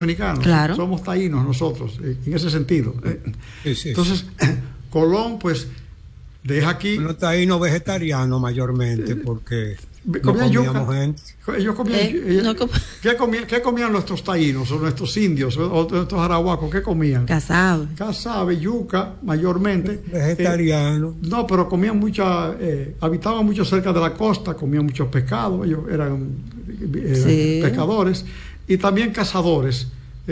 dominicanos, claro. Somos taínos nosotros, en ese sentido. Sí. Entonces, Colón, pues, deja aquí... Uno taíno vegetariano mayormente, porque comían yuca. Gente. Ellos comían... ¿Qué comían nuestros taínos, o nuestros indios, o nuestros arahuacos? ¿Qué comían? Casabe, yuca, mayormente. Vegetariano. No, pero comían habitaban mucho cerca de la costa, comían muchos pescados, ellos eran pescadores, y también cazadores.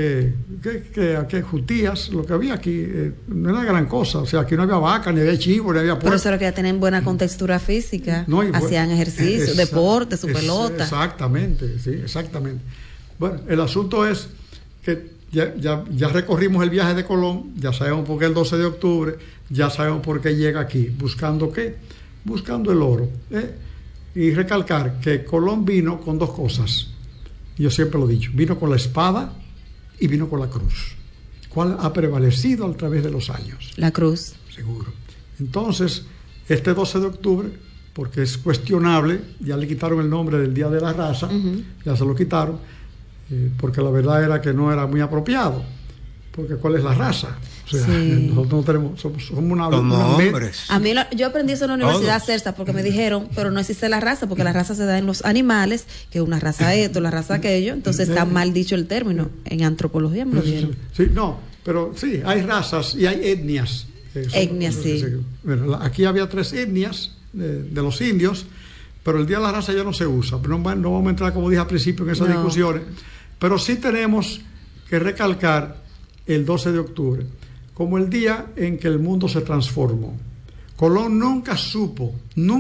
Jutías, lo que había aquí no era gran cosa, o sea, aquí no había vaca, ni había chivo, ni había puerco. Pero eso era que ya tenían buena contextura física, hacían ejercicio, deporte, su pelota. Exactamente, sí, exactamente. Bueno, el asunto es que ya recorrimos el viaje de Colón, ya sabemos por qué el 12 de octubre, ya sabemos por qué llega aquí, ¿buscando qué? Buscando el oro. Y recalcar que Colón vino con dos cosas, yo siempre lo he dicho, vino con la espada y vino con la cruz. ¿Cuál ha prevalecido a través de los años? La cruz. Seguro. Entonces, este 12 de octubre, porque es cuestionable, ya le quitaron el nombre del Día de la Raza, ya se lo quitaron, porque la verdad era que no era muy apropiado. Porque ¿cuál es la raza? O sea, nosotros no tenemos, somos una hombres. A mí yo aprendí eso en la Universidad Celsa, porque me dijeron, pero no existe la raza, porque la raza se da en los animales, que una raza esto, la raza aquello, entonces está mal dicho el término. En antropología me lo dieron. Sí, no, pero sí, hay razas y hay etnias. Etnias, sí. Bueno, aquí había 3 etnias de los indios, pero el Día de la Raza ya no se usa. Pero no vamos a entrar, como dije al principio, en esas discusiones. Pero sí tenemos que recalcar el 12 de octubre como el día en que el mundo se transformó. Colón nunca supo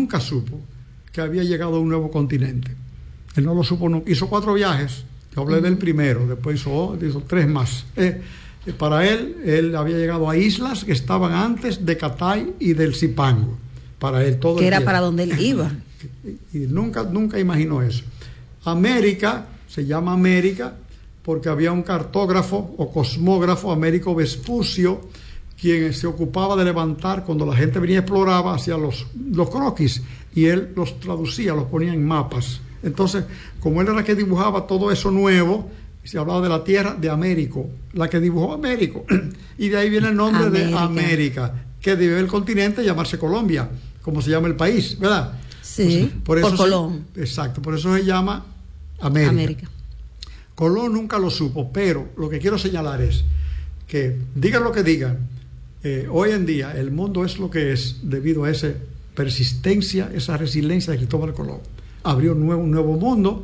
que había llegado a un nuevo continente. Él no lo supo nunca. Hizo 4 viajes. Yo hablé del primero, después hizo 3 más. Para él había llegado a islas que estaban antes de Catay y del Zipango. Para él todo. Que era para donde él iba. Y nunca imaginó eso. América se llama América porque había un cartógrafo o cosmógrafo, Américo Vespucio, quien se ocupaba de levantar, cuando la gente venía y exploraba, hacía los croquis, y él los traducía, los ponía en mapas. Entonces, como él era el que dibujaba todo eso nuevo, se hablaba de la tierra de Américo, la que dibujó Américo, y de ahí viene el nombre de América, que debe el continente llamarse Colombia, como se llama el país, ¿verdad? Sí, por Colón. Exacto, por eso se llama América. Colón nunca lo supo, pero lo que quiero señalar es que, digan lo que digan, hoy en día el mundo es lo que es debido a esa persistencia, esa resiliencia de Cristóbal Colón. Abrió un nuevo mundo,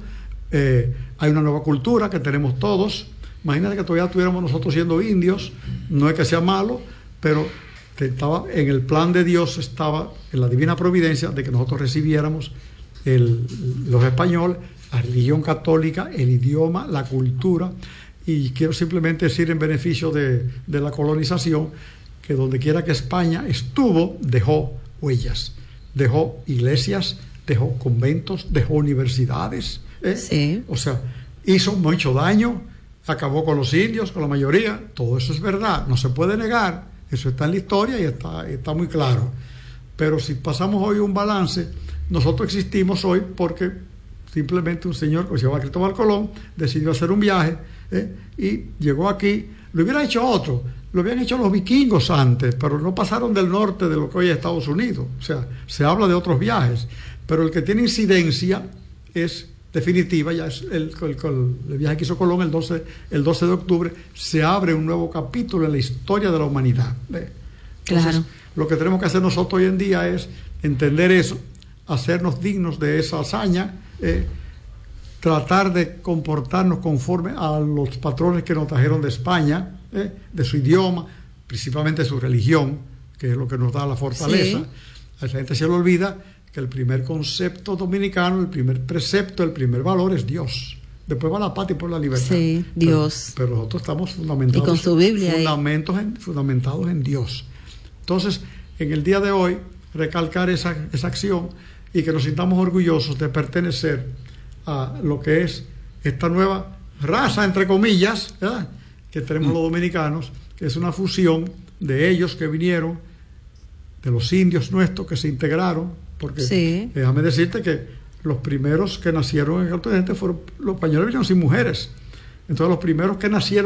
hay una nueva cultura que tenemos todos. Imagínate que todavía estuviéramos nosotros siendo indios, no es que sea malo, pero estaba en el plan de Dios, estaba en la divina providencia de que nosotros recibiéramos los españoles, la religión católica, el idioma, la cultura, y quiero simplemente decir en beneficio de la colonización que donde quiera que España estuvo, dejó huellas, dejó iglesias, dejó conventos, dejó universidades, Sí. O sea, hizo mucho daño, acabó con los indios, con la mayoría, todo eso es verdad, no se puede negar, eso está en la historia y está muy claro. Pero si pasamos hoy un balance, nosotros existimos hoy porque simplemente un señor que se llama Cristóbal Colón decidió hacer un viaje y llegó aquí. Lo hubiera hecho otro, lo habían hecho los vikingos antes, pero no pasaron del norte de lo que hoy es Estados Unidos. O sea, se habla de otros viajes, pero el que tiene incidencia es definitiva, ya es el viaje que hizo Colón el 12 de octubre, se abre un nuevo capítulo en la historia de la humanidad. Entonces, claro. Lo que tenemos que hacer nosotros hoy en día es entender eso, hacernos dignos de esa hazaña, tratar de comportarnos conforme a los patrones que nos trajeron de España, de su idioma, principalmente de su religión, que es lo que nos da la fortaleza. Sí. A la gente se le olvida que el primer concepto dominicano, el primer precepto, el primer valor es Dios. Después va la patria y por la libertad. Sí, Dios. Pero nosotros estamos fundamentados, y con su Biblia fundamentados en Dios. Entonces, en el día de hoy, recalcar esa acción y que nos sintamos orgullosos de pertenecer a lo que es esta nueva raza, entre comillas, ¿verdad?, que tenemos los dominicanos, que es una fusión de ellos que vinieron, de los indios nuestros que se integraron, porque sí. Déjame decirte que los primeros que nacieron en el continente fueron los españoles, vinieron sin mujeres. Entonces los primeros que nacieron